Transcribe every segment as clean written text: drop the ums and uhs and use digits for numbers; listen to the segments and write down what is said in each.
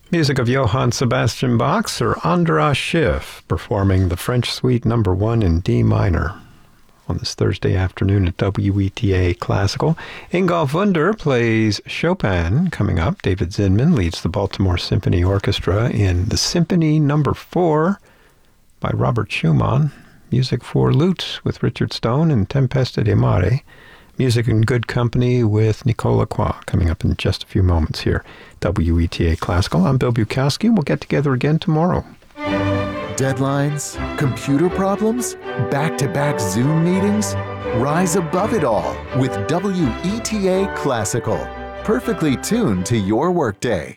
Music of Johann Sebastian Bach or Andras Schiff performing the French Suite No. 1 in D minor on this Thursday afternoon at WETA Classical. Ingolf Wunder plays Chopin coming up. David Zinman leads the Baltimore Symphony Orchestra in the Symphony No. 4 by Robert Schumann. Music for lute with Richard Stone and Tempesta di Mare. Music in Good Company with Nicola Qua coming up in just a few moments here. WETA Classical. I'm Bill Bukowski. We'll get together again tomorrow. Deadlines? Computer problems? Back-to-back Zoom meetings? Rise above it all with WETA Classical. Perfectly tuned to your workday.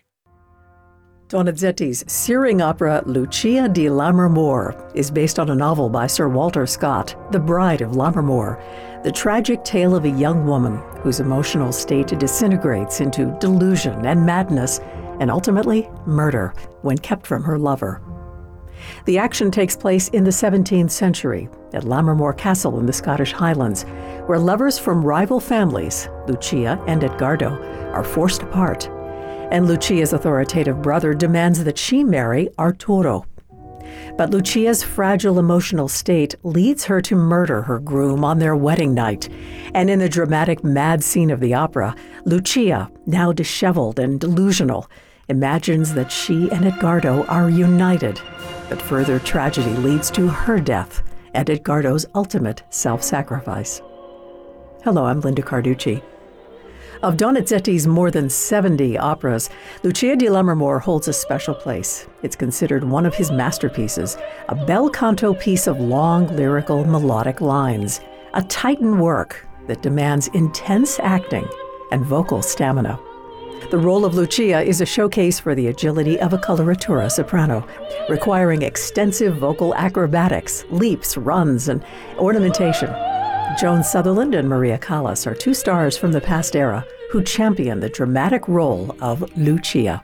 Donizetti's searing opera Lucia di Lammermoor is based on a novel by Sir Walter Scott, The Bride of Lammermoor, the tragic tale of a young woman whose emotional state disintegrates into delusion and madness and ultimately murder when kept from her lover. The action takes place in the 17th century at Lammermoor Castle in the Scottish Highlands, where lovers from rival families, Lucia and Edgardo, are forced apart. And Lucia's authoritative brother demands that she marry Arturo. But Lucia's fragile emotional state leads her to murder her groom on their wedding night. And in the dramatic mad scene of the opera, Lucia, now disheveled and delusional, imagines that she and Edgardo are united. But further tragedy leads to her death and Edgardo's ultimate self-sacrifice. Hello, I'm Linda Carducci. Of Donizetti's more than 70 operas, Lucia di Lammermoor holds a special place. It's considered one of his masterpieces, a bel canto piece of long, lyrical, melodic lines, a titan work that demands intense acting and vocal stamina. The role of Lucia is a showcase for the agility of a coloratura soprano, requiring extensive vocal acrobatics, leaps, runs, and ornamentation. Joan Sutherland and Maria Callas are two stars from the past era who champion the dramatic role of Lucia.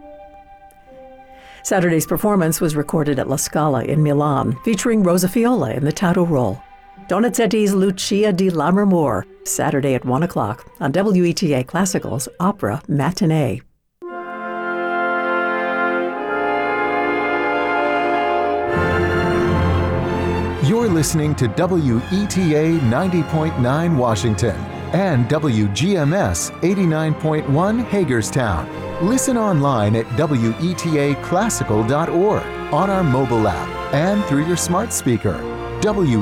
Saturday's performance was recorded at La Scala in Milan, featuring Rosa Fiola in the title role. Donizetti's Lucia di Lammermoor, Saturday at 1 o'clock on WETA Classical's Opera Matinee. You're listening to WETA 90.9 Washington and WGMS 89.1 Hagerstown. Listen online at WETAclassical.org, on our mobile app, and through your smart speaker.